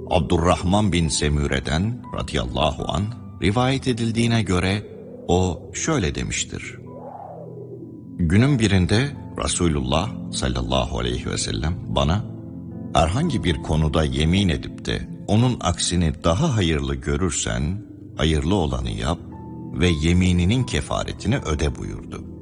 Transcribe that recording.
Abdurrahman bin Semüre'den radıyallahu anh rivayet edildiğine göre o şöyle demiştir. Günün birinde Resulullah sallallahu aleyhi ve sellem bana herhangi bir konuda yemin edip de onun aksini daha hayırlı görürsen hayırlı olanı yap ve yemininin kefaretini öde buyurdu.